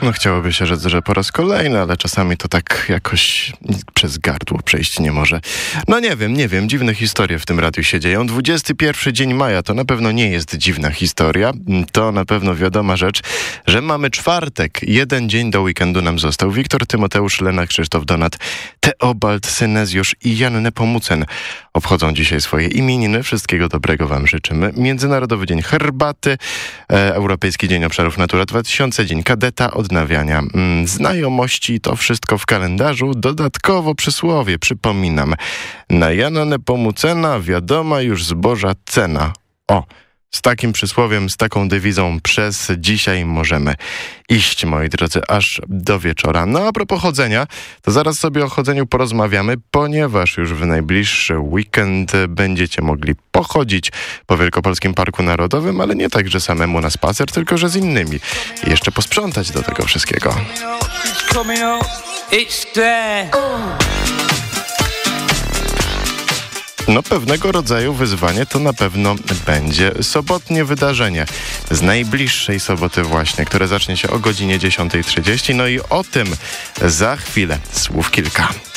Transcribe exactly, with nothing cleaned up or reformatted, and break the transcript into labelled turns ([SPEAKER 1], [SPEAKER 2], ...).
[SPEAKER 1] No chciałoby się rzec, że po raz kolejny, ale czasami to tak jakoś przez gardło przejść nie może. No nie wiem, nie wiem, dziwne historie w tym radiu się dzieją. dwudziesty pierwszy dzień maja to na pewno nie jest dziwna historia. To na pewno wiadoma rzecz, że mamy czwartek. Jeden dzień do weekendu nam został. Wiktor Tymoteusz, Lena, Krzysztof Donat, Teobald, Synezjusz i Jan Nepomucen obchodzą dzisiaj swoje imieniny. Wszystkiego dobrego wam życzymy. Międzynarodowy Dzień Herbaty, e, Europejski Dzień Obszarów Natura dwa tysiące, Dzień Kadeta, odnawiania mm, znajomości. To wszystko w kalendarzu. Dodatkowo przysłowie, przypominam. Na Jana Nepomucena wiadoma już zboża cena. O! Z takim przysłowiem, z taką dewizą przez dzisiaj możemy iść, moi drodzy, aż do wieczora. No a propos chodzenia, to zaraz sobie o chodzeniu porozmawiamy, ponieważ już w najbliższy weekend będziecie mogli pochodzić po Wielkopolskim Parku Narodowym, ale nie tak, że samemu na spacer, tylko że z innymi. I jeszcze posprzątać do tego wszystkiego. No pewnego rodzaju wyzwanie to na pewno będzie sobotnie wydarzenie z najbliższej soboty właśnie, które zacznie się o godzinie dziesiątej trzydzieści. No i o tym za chwilę słów kilka.